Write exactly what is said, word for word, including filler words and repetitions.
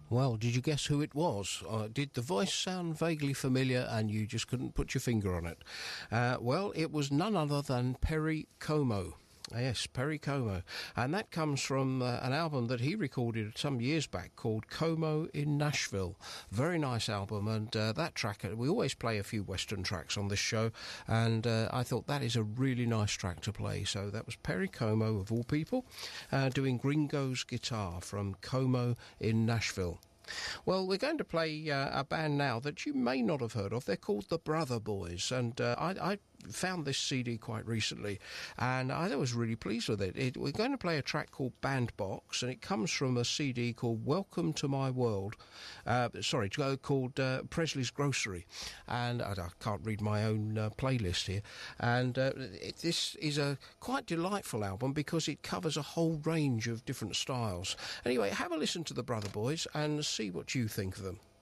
Well, did you guess who it was? Uh, did the voice sound vaguely familiar and you just couldn't put your finger on it? Uh, well, it was none other than Perry Como. Yes, Perry Como. And that comes from uh, an album that he recorded some years back called Como in Nashville. Very nice album, and uh, that track, we always play a few Western tracks on this show, and uh, I thought that is a really nice track to play. So that was Perry Como, of all people, uh, doing Gringo's Guitar from Como in Nashville. Well, we're going to play uh, a band now that you may not have heard of. They're called the Brother Boys, and uh, I, I found this C D quite recently, and I was really pleased with it. it. We're going to play a track called Bandbox, and it comes from a C D called Welcome to My World, uh, sorry, called uh, Presley's Grocery, and I, I can't read my own uh, playlist here, and uh, it, this is a quite delightful album because it covers a whole range of different styles. Anyway, have a listen to the Brother Boys and see what you think of them.